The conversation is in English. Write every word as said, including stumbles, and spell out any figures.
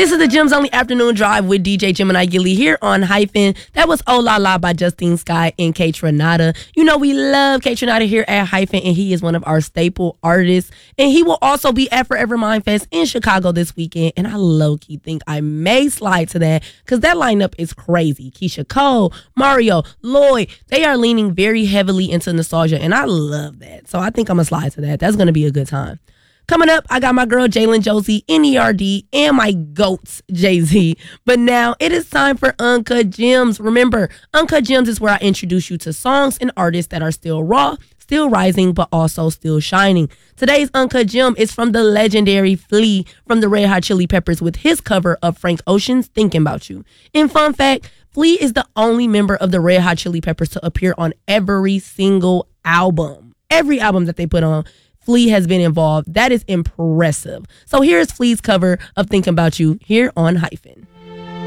This is the Gems Only Afternoon Drive with D J Gemini Gilly here on Hyphen. That was Oh La La by Justine Skye and Kaytranada. You know we love Kaytranada here at Hyphen, and he is one of our staple artists. And he will also be at Forever Mind Fest in Chicago this weekend. And I low-key think I may slide to that because that lineup is crazy. Keisha Cole, Mario, Lloyd, they are leaning very heavily into nostalgia, and I love that. So I think I'm going to slide to that. That's going to be a good time. Coming up, I got my girl Jalen Josie, N E R D, and my goats, Jay-Z. But now it is time for Uncut Gems. Remember, Uncut Gems is where I introduce you to songs and artists that are still raw, still rising, but also still shining. Today's Uncut Gem is from the legendary Flea from the Red Hot Chili Peppers with his cover of Frank Ocean's Thinking About You. And fun fact, Flea is the only member of the Red Hot Chili Peppers to appear on every single album. Every album that they put on, Flea has been involved. That is impressive. So here's Flea's cover of Thinking About You here on Hyphen.